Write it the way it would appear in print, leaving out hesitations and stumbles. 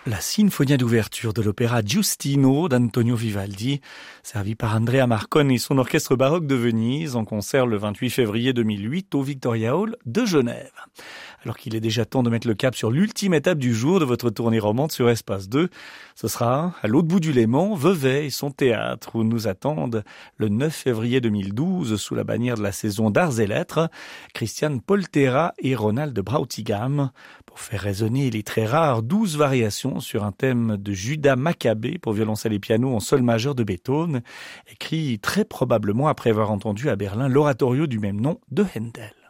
La sinfonia d'ouverture de l'opéra Giustino d'Antonio Vivaldi, servi par Andrea Marcon et son orchestre baroque de Venise, en concert le 28 février 2008 au Victoria Hall de Genève. Alors qu'il est déjà temps de mettre le cap sur l'ultime étape du jour de votre tournée romande sur Espace 2, ce sera à l'autre bout du Léman, Vevey et son théâtre, où nous attendent le 9 février 2012, sous la bannière de la saison d'Arts et Lettres, Christian Poltera et Ronald Brautigam, pour faire résonner les très rares 12 variations sur un thème de Judas Maccabée pour violoncelle et piano en sol majeur de Beethoven, écrit très probablement après avoir entendu à Berlin l'oratorio du même nom de Handel.